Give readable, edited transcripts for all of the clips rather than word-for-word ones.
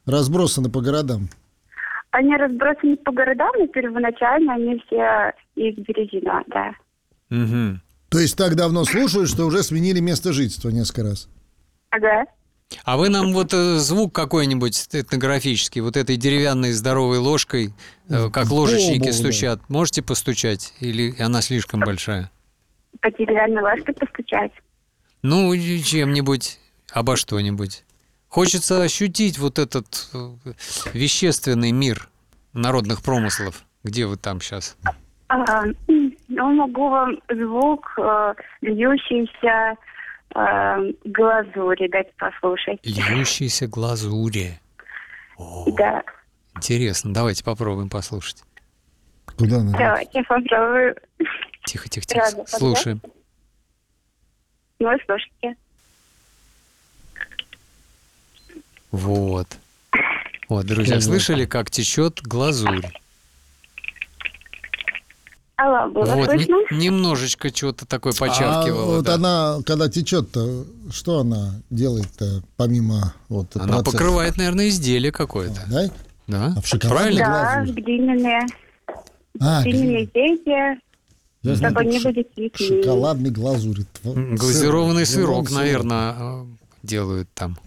разбросаны по городам? Они разбросаны по городам, но первоначально они все из Березина, да. Угу. То есть так давно слушают, что уже сменили место жительства несколько раз? Ага. А вы нам вот звук какой-нибудь этнографический, вот этой деревянной здоровой ложкой, как ложечники стучат, можете постучать? Или она слишком большая? По деревянной ложке постучать. Ну, чем-нибудь, обо что-нибудь. Хочется ощутить вот этот вещественный мир народных промыслов. Где вы там сейчас? Ну, могу вам звук льющейся глазури дать послушать. Льющейся глазури. Да. Интересно, давайте попробуем послушать. Куда надо? Давайте попробую. Тихо. Рада, Слушаем. Ну, слушайте. Вот, друзья, слышали, как течет глазурь? Алло, было Вот, слышно? немножечко чего-то такое почавкивало. Вот да. она, когда течет-то, что она делает-то, помимо вот Она процесса? покрывает, наверное, изделие какое-то. Да? Да? А в шоколаде? Правильно? Да, глазурь. глиняные изделия, Я знаю, чтобы они только были цветные. шоколадный глазурь. Глазированный сырок, Глазированный наверное, делают там.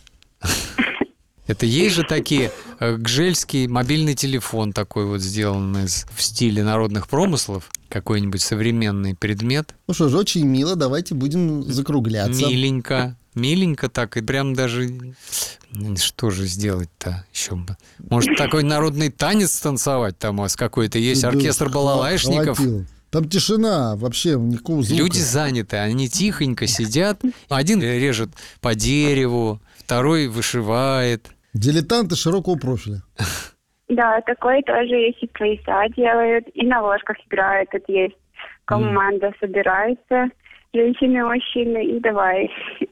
Это есть же такие, гжельский мобильный телефон такой вот сделан в стиле народных промыслов, какой-нибудь современный предмет. Ну что ж, очень мило, давайте будем закругляться. Миленько так, и прям даже... Что же сделать-то еще? Может, такой народный танец танцевать там у вас какой-то есть, оркестр балалайшников? Хватило. Там тишина, вообще никакого звука. Люди заняты, они тихонько сидят. Один режет по дереву, второй вышивает. Дилетанты широкого профиля. Да, такое тоже есть, и пояса делают, и на ложках играют. Тут есть команда, собирается, женщины и мужчины, и давай.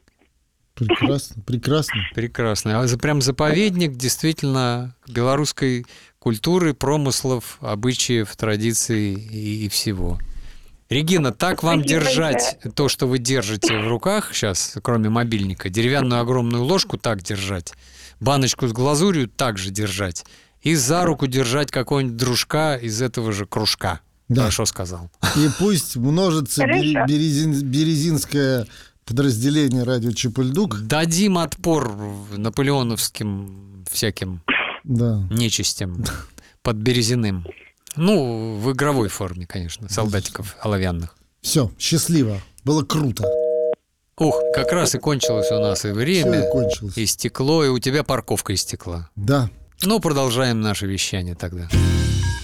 Прекрасно. А прям заповедник действительно белорусской культуры, промыслов, обычаев, традиций и всего. Регина, так вам держать то, что вы держите в руках сейчас, кроме мобильника, деревянную огромную ложку так держать, баночку с глазурью так же держать и за руку держать какого-нибудь дружка из этого же кружка. Да. Хорошо сказал. И пусть множится березинское подразделение радио Чепульдук. Дадим отпор наполеоновским всяким нечистям под Березиным. Ну, в игровой форме, конечно, солдатиков оловянных. Все, счастливо. Было круто. Ух, как раз и кончилось у нас и время, и стекло, и у тебя парковка истекла. Да. Ну, продолжаем наше вещание тогда.